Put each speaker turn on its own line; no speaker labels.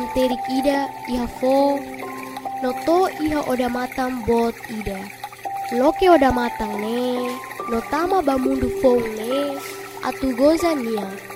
terik ida iha fo, noto iha oda matang bot ida. Loke oda matang ne, notama bamundu fong ne, atu goza nia.